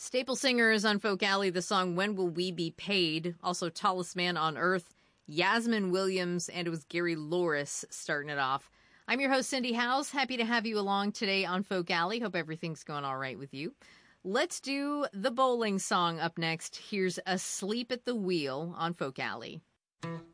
Staple singers on Folk Alley, the song When Will We Be Paid? Also Tallest Man on Earth, Yasmin Williams, and it was Gary Loris starting it off. I'm your host, Cindy Howes. Happy to have you along today on Folk Alley. Hope everything's going all right with you. Let's do the bowling song up next. Here's Asleep at the Wheel on Folk Alley.